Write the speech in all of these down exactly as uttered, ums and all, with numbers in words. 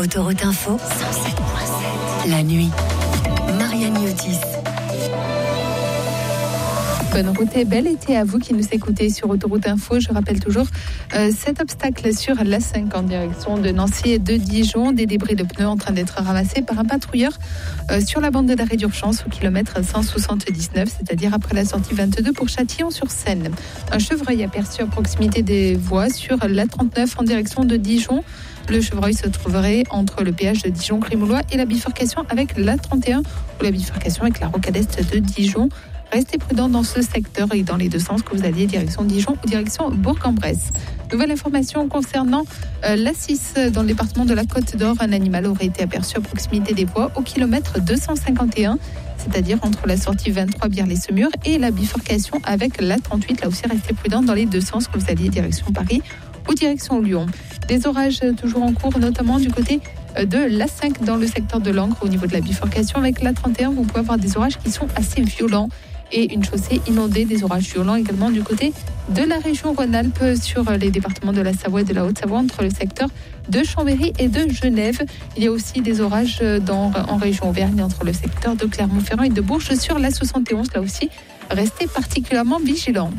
Autoroute Info, cent sept virgule sept. La nuit. Marianne Yotis. Bonne route et bel été à vous qui nous écoutez sur Autoroute Info. Je rappelle toujours euh, cet obstacle sur l'A cinq en direction de Nancy et de Dijon. Des débris de pneus en train d'être ramassés par un patrouilleur euh, sur la bande d'arrêt d'urgence au kilomètre cent soixante-dix-neuf, c'est-à-dire après la sortie vingt-deux pour Châtillon-sur-Seine. Un chevreuil aperçu à proximité des voies sur l'A trente-neuf en direction de Dijon. Le chevreuil se trouverait entre le péage de Dijon-Grimoulois et la bifurcation avec l'A trente et un ou la bifurcation avec la rocade est de Dijon. Restez prudents dans ce secteur et dans les deux sens, que vous alliez direction Dijon ou direction Bourg-en-Bresse. Nouvelle information concernant euh, l'A six dans le département de la Côte d'Or. Un animal aurait été aperçu à proximité des voies au kilomètre deux cent cinquante et un, c'est-à-dire entre la sortie vingt-trois Bière-les-Semurs et la bifurcation avec l'A trente-huit. Là aussi, restez prudents dans les deux sens, que vous alliez direction Paris ou direction Lyon. Des orages toujours en cours, notamment du côté de l'A cinq dans le secteur de l'Ancre au niveau de la bifurcation avec l'A trente et un. Vous pouvez avoir des orages qui sont assez violents et une chaussée inondée, des orages violents également du côté de la région Rhône-Alpes sur les départements de la Savoie et de la Haute-Savoie entre le secteur de Chambéry et de Genève. Il y a aussi des orages dans, en région Auvergne entre le secteur de Clermont-Ferrand et de Bourges sur l'A soixante et onze. Là aussi, restez particulièrement vigilants.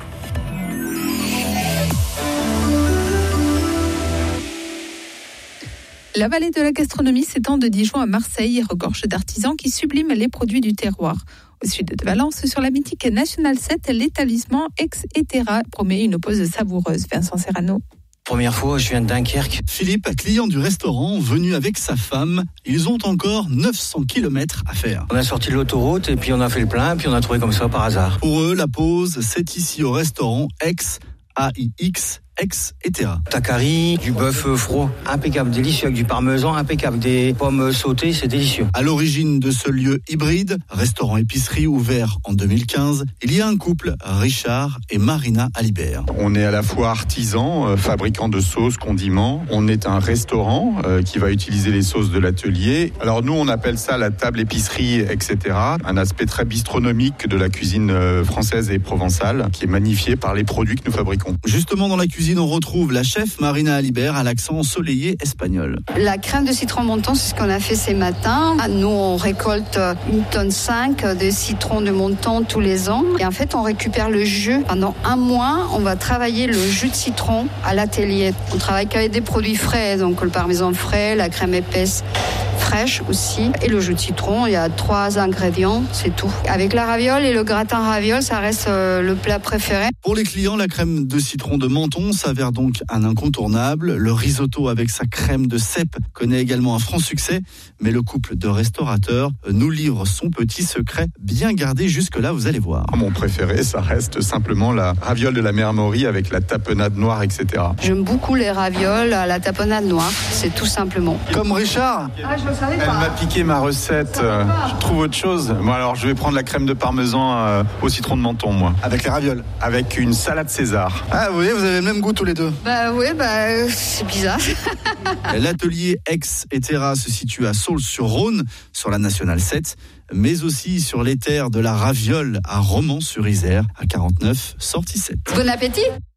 La vallée de la gastronomie s'étend de Dijon à Marseille et regorge d'artisans qui subliment les produits du terroir. Au sud de Valence, sur la mythique National sept, l'établissement Ex-Etera promet une pause savoureuse. Vincent Serrano. Première fois, je viens de Dunkerque. Philippe, client du restaurant, venu avec sa femme. Ils ont encore neuf cents kilomètres à faire. On a sorti de l'autoroute et puis on a fait le plein, puis on a trouvé comme ça par hasard. Pour eux, la pause, c'est ici au restaurant Ex, A I X, Ex-Etera. Takari, du bœuf froid, impeccable, délicieux, avec du parmesan, impeccable, des pommes sautées, c'est délicieux. À l'origine de ce lieu hybride, restaurant-épicerie ouvert en deux mille quinze, il y a un couple, Richard et Marina Alibert. On est à la fois artisan, euh, fabricant de sauces, condiments. On est un restaurant euh, qui va utiliser les sauces de l'atelier. Alors nous, on appelle ça la table épicerie, et cetera. Un aspect très bistronomique de la cuisine euh, française et provençale, qui est magnifié par les produits que nous fabriquons. Justement, dans la cuisine, on retrouve la chef Marina Alibert à l'accent ensoleillé espagnol. La crème de citron Monton, c'est ce qu'on a fait ces matins. Nous, on récolte une tonne cinq de citron de Monton tous les ans. Et en fait, on récupère le jus. Pendant un mois, on va travailler le jus de citron à l'atelier. On travaille qu'avec des produits frais, donc le parmesan frais, la crème épaisse fraîche aussi. Et le jus de citron, il y a trois ingrédients, c'est tout. Avec la raviole et le gratin raviole, ça reste le plat préféré. Pour les clients, la crème de citron de Menton s'avère donc un incontournable. Le risotto avec sa crème de cèpe connaît également un franc succès. Mais le couple de restaurateurs nous livre son petit secret bien gardé jusque-là, vous allez voir. Mon préféré, ça reste simplement la raviole de la mère Maury avec la tapenade noire, et cetera. J'aime beaucoup les ravioles à la tapenade noire, c'est tout simplement. Comme Richard. Ah, je le savais pas. Elle m'a piqué ma recette. Euh, je trouve autre chose. Bon, alors, je vais prendre la crème de parmesan euh, au citron de Menton, moi. Avec les ravioles. Avec une salade César. Ah, vous voyez, vous avez le même goût tous les deux. Bah oui, bah c'est bizarre. L'atelier Ex-Etera se situe à Saulx-sur-Rhône, sur la Nationale sept, mais aussi sur les terres de la Raviole à Romans-sur-Isère, à quarante-neuf, sortie sept. Bon appétit!